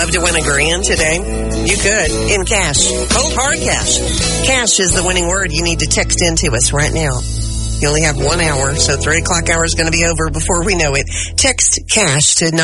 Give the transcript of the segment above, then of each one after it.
love to win $1,000 today? You could, in cash. Cold hard cash. Cash is the winning word you need to text into us right now. You only have 1 hour, so 3 o'clock hour is going to be over before we know it. Text cash to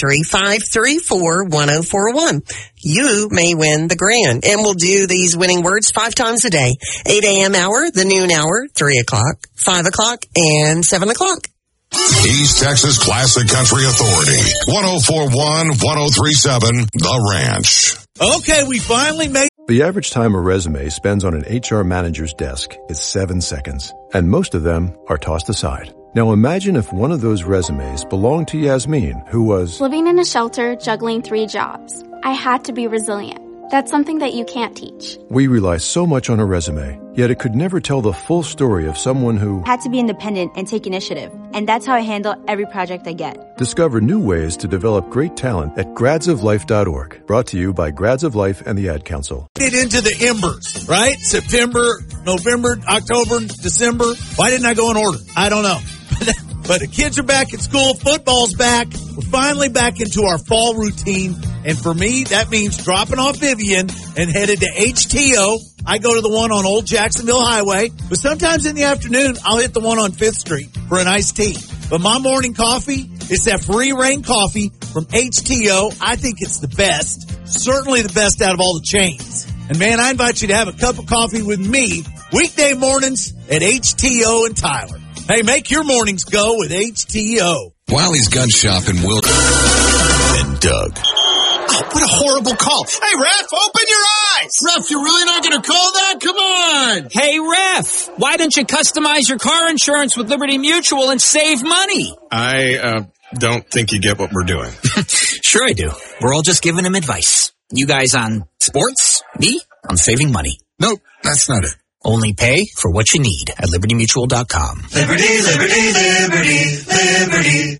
903-534-1041. You may win the grand. And we'll do these winning words 5 times a day. 8 a.m. hour, the noon hour, 3 o'clock, 5 o'clock, and 7 o'clock. East Texas Classic Country Authority. 104.1, 103.7, The Ranch. Okay, we finally made... The average time a resume spends on an HR manager's desk is 7 seconds, and most of them are tossed aside. Now imagine if one of those resumes belonged to Yasmin, who was living in a shelter, juggling 3 jobs. I had to be resilient. That's something that you can't teach. We rely so much on a resume, yet it could never tell the full story of someone who had to be independent and take initiative. And that's how I handle every project I get. Discover new ways to develop great talent at gradsoflife.org. Brought to you by Grads of Life and the Ad Council. Get into the embers, right? September, November, October, December. Why didn't I go in order? I don't know. But the kids are back at school. Football's back. We're finally back into our fall routine. And for me, that means dropping off Vivian and headed to HTO. I go to the one on Old Jacksonville Highway. But sometimes in the afternoon, I'll hit the one on 5th Street for an iced tea. But my morning coffee, it's that free reign coffee from HTO. I think it's the best. Certainly the best out of all the chains. And man, I invite you to have a cup of coffee with me weekday mornings at HTO in Tyler. Hey, make your mornings go with HTO. Wiley's Gun Shop in Wilton. And Doug. Oh, what a horrible call. Hey, Ref, open your eyes. Ref, you're really not going to call that? Come on. Hey, Ref, why don't you customize your car insurance with Liberty Mutual and save money? I don't think you get what we're doing. Sure I do. We're all just giving him advice. You guys on sports, me on saving money. Nope, that's not it. Only pay for what you need at LibertyMutual.com. Liberty, liberty, liberty, liberty.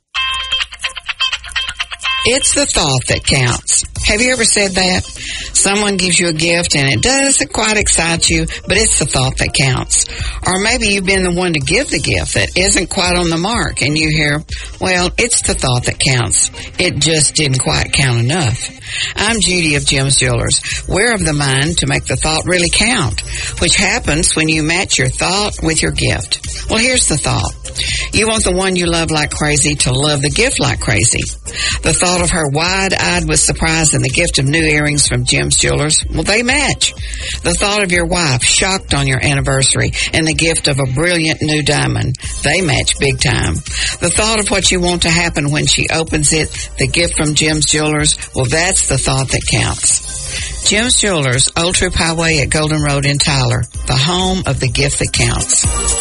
It's the thought that counts. Have you ever said that? Someone gives you a gift and it doesn't quite excite you, but it's the thought that counts. Or maybe you've been the one to give the gift that isn't quite on the mark and you hear, well, it's the thought that counts. It just didn't quite count enough. I'm Judy of Jim's Jewelers. We're of the mind to make the thought really count, which happens when you match your thought with your gift. Well, here's the thought. You want the one you love like crazy to love the gift like crazy. The thought of her wide-eyed with surprise and the gift of new earrings from Jim's Jewelers, well, they match. The thought of your wife shocked on your anniversary and the gift of a brilliant new diamond, they match big time. The thought of what you want to happen when she opens it, the gift from Jim's Jewelers, well, that's the thought that counts. Jim's Jewelers, Old Troop Highway at Golden Road in Tyler, the home of the gift that counts.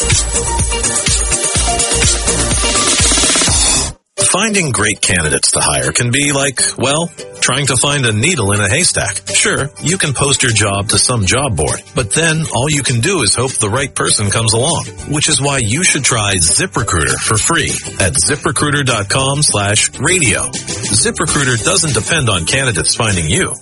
Finding great candidates to hire can be like, well, trying to find a needle in a haystack. Sure, you can post your job to some job board, but then all you can do is hope the right person comes along, which is why you should try ZipRecruiter for free at ZipRecruiter.com/radio. ZipRecruiter doesn't depend on candidates finding you.